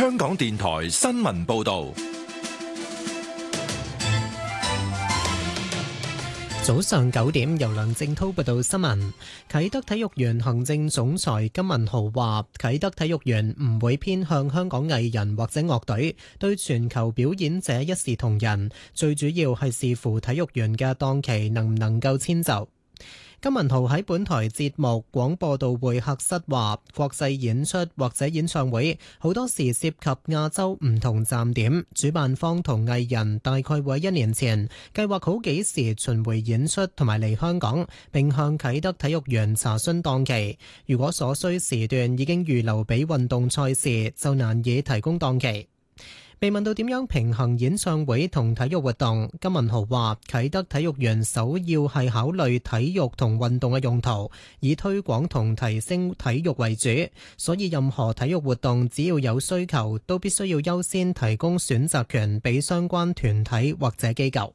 香港電台新聞報道。 早上9點，由梁正滔報道新聞。啟德體育園行政總裁金文豪話：啟德體育園唔會偏向香港藝人或者樂隊，對全球表演者一視同仁。最主要係視乎體育園嘅檔期能唔能夠遷就。金文豪喺本台節目廣播道會客室話：國際演出或者演唱會好多時涉及亞洲唔同站點，主辦方同藝人大概會1年前計劃好幾時巡迴演出同埋嚟香港，並向啟德體育園查詢檔期。如果所需時段已經預留俾運動賽事，就難以提供檔期。被問到點樣平衡演唱會同體育活動，金文豪話：啟德體育園首要係考慮體育同運動嘅用途，以推廣同提升體育為主，所以任何體育活動只要有需求，都必須要優先提供選擇權俾相關團體或者機構。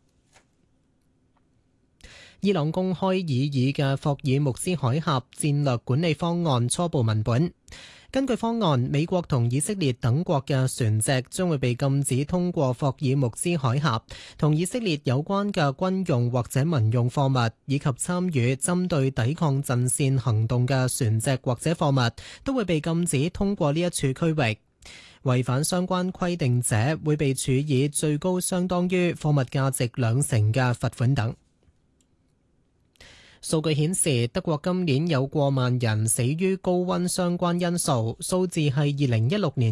伊朗公開擬議嘅霍爾木茲海峽戰略管理方案初步文本。根據方案，美國同以色列等國嘅船隻將會被禁止通過霍爾木茲海峽，同以色列有關嘅軍用或者民用貨物，以及參與針對抵抗陣線行動嘅船隻或者貨物，都會被禁止通過呢一處區域。違反相關規定者會被處以最高相當於貨物價值2成嘅罰款等。數據顯示，德國今年有過萬人死於高溫相關因素，數字係2016年